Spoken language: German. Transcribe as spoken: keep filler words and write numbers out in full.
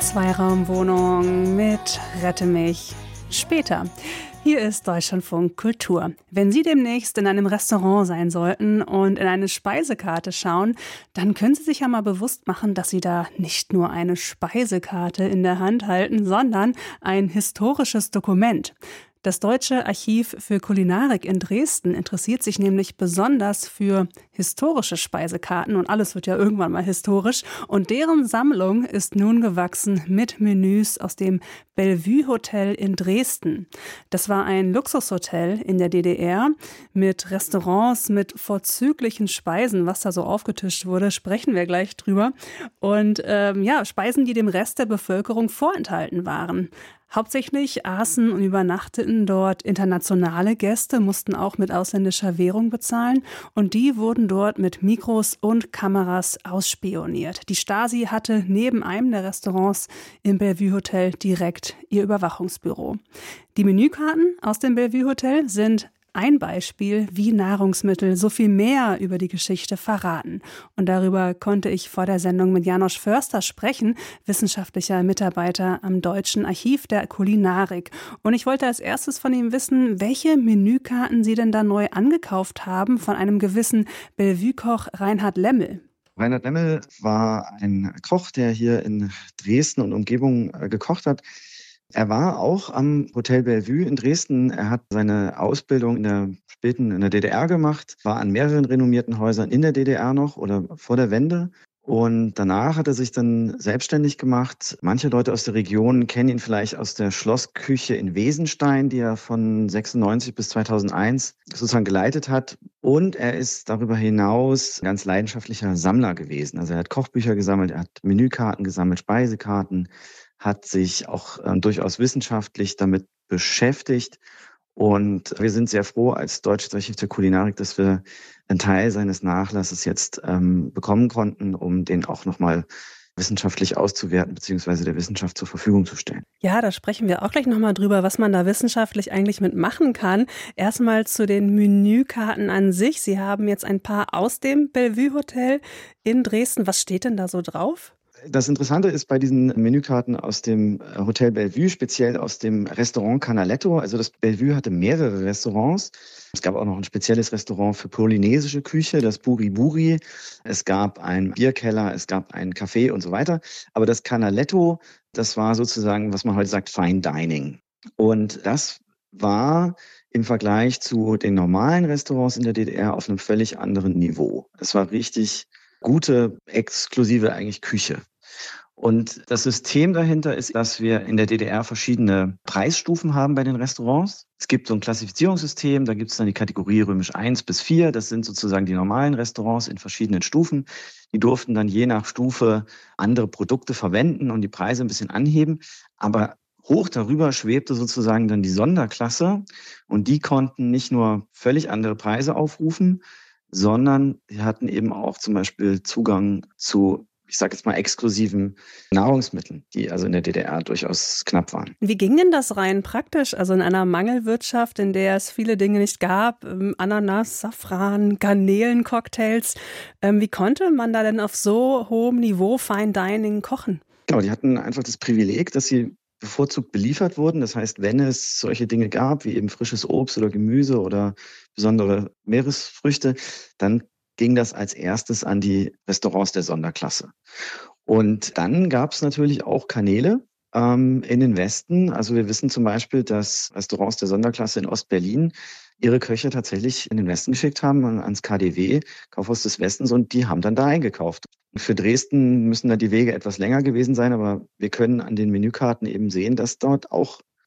Zweiraumwohnung mit Rette mich später. Hier ist Deutschlandfunk Kultur. Wenn Sie demnächst in einem Restaurant sein sollten und in eine Speisekarte schauen, dann können Sie sich ja mal bewusst machen, dass Sie da nicht nur eine Speisekarte in der Hand halten, sondern ein historisches Dokument. Das Deutsche Archiv für Kulinarik in Dresden interessiert sich nämlich besonders für historische Speisekarten und alles wird ja irgendwann mal historisch. Und deren Sammlung ist nun gewachsen mit Menüs aus dem Bellevue Hotel in Dresden. Das war ein Luxushotel in der D D R mit Restaurants, mit vorzüglichen Speisen. Was da so aufgetischt wurde, sprechen wir gleich drüber. Und ähm, ja, Speisen, die dem Rest der Bevölkerung vorenthalten waren. Hauptsächlich aßen und übernachteten dort internationale Gäste, mussten auch mit ausländischer Währung bezahlen und die wurden dort mit Mikros und Kameras ausspioniert. Die Stasi hatte neben einem der Restaurants im Bellevue Hotel direkt ihr Überwachungsbüro. Die Menükarten aus dem Bellevue Hotel sind ein Beispiel, wie Nahrungsmittel so viel mehr über die Geschichte verraten. Und darüber konnte ich vor der Sendung mit Janosch Förster sprechen, wissenschaftlicher Mitarbeiter am Deutschen Archiv der Kulinarik. Und ich wollte als erstes von ihm wissen, welche Menükarten Sie denn da neu angekauft haben von einem gewissen Bellevue-Koch Reinhard Lemmel. Reinhard Lemmel war ein Koch, der hier in Dresden und Umgebung äh, gekocht hat. Er war auch am Hotel Bellevue in Dresden. Er hat seine Ausbildung in der späten in der D D R gemacht, war an mehreren renommierten Häusern in der D D R noch oder vor der Wende. Und danach hat er sich dann selbstständig gemacht. Manche Leute aus der Region kennen ihn vielleicht aus der Schlossküche in Wesenstein, die er von sechsundneunzig bis zweitausendeins sozusagen geleitet hat. Und er ist darüber hinaus ein ganz leidenschaftlicher Sammler gewesen. Also er hat Kochbücher gesammelt, er hat Menükarten gesammelt, Speisekarten, hat sich auch äh, durchaus wissenschaftlich damit beschäftigt. Und wir sind sehr froh als Deutsches Archiv der Kulinarik, dass wir einen Teil seines Nachlasses jetzt ähm, bekommen konnten, um den auch nochmal wissenschaftlich auszuwerten bzw. der Wissenschaft zur Verfügung zu stellen. Ja, da sprechen wir auch gleich nochmal drüber, was man da wissenschaftlich eigentlich mitmachen kann. Erstmal zu den Menükarten an sich. Sie haben jetzt ein paar aus dem Bellevue Hotel in Dresden. Was steht denn da so drauf? Das Interessante ist bei diesen Menükarten aus dem Hotel Bellevue, speziell aus dem Restaurant Canaletto. Also das Bellevue hatte mehrere Restaurants. Es gab auch noch ein spezielles Restaurant für polynesische Küche, das Buri Buri. Es gab einen Bierkeller, es gab ein Café und so weiter. Aber das Canaletto, das war sozusagen, was man heute sagt, Fine Dining. Und das war im Vergleich zu den normalen Restaurants in der D D R auf einem völlig anderen Niveau. Es war richtig gute, exklusive eigentlich Küche. Und das System dahinter ist, dass wir in der D D R verschiedene Preisstufen haben bei den Restaurants. Es gibt so ein Klassifizierungssystem, da gibt es dann die Kategorie römisch eins bis vier. Das sind sozusagen die normalen Restaurants in verschiedenen Stufen. Die durften dann je nach Stufe andere Produkte verwenden und die Preise ein bisschen anheben. Aber hoch darüber schwebte sozusagen dann die Sonderklasse und die konnten nicht nur völlig andere Preise aufrufen, sondern sie hatten eben auch zum Beispiel Zugang zu, ich sage jetzt mal, exklusiven Nahrungsmitteln, die also in der D D R durchaus knapp waren. Wie ging denn das rein praktisch? Also in einer Mangelwirtschaft, in der es viele Dinge nicht gab, Ananas, Safran, Garnelencocktails. Wie konnte man da denn auf so hohem Niveau Fine Dining kochen? Genau, die hatten einfach das Privileg, dass sie bevorzugt beliefert wurden. Das heißt, wenn es solche Dinge gab, wie eben frisches Obst oder Gemüse oder besondere Meeresfrüchte, dann ging das als erstes an die Restaurants der Sonderklasse. Und dann gab es natürlich auch Kanäle ähm, in den Westen. Also wir wissen zum Beispiel, dass Restaurants der Sonderklasse in Ostberlin ihre Köche tatsächlich in den Westen geschickt haben, ans K D W, Kaufhaus des Westens, und die haben dann da eingekauft. Für Dresden müssen da die Wege etwas länger gewesen sein, aber wir können an den Menükarten eben sehen, dass dort auch